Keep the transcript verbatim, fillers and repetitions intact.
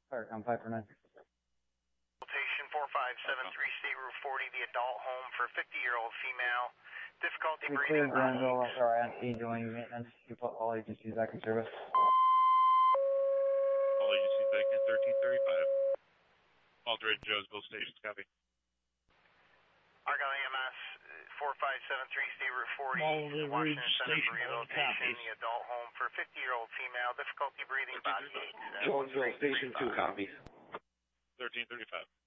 Firecom five for nine. Location four five seven three, State Route forty, the adult home for fifty-year-old female. Difficulty We breathing. cleared Granville, or Angeling maintenance. You put all agencies back in service. All agencies back in thirteen thirty-five. Altered Jonesville Station, copy. Argonne A M S four five seven three, State Route forty, Malden Washington Ridge Center Station, for Rehabilitation, the adult home for fifty-year-old female. Difficulty breathing, body aches. Jonesville Station two, copies. thirteen thirty-five.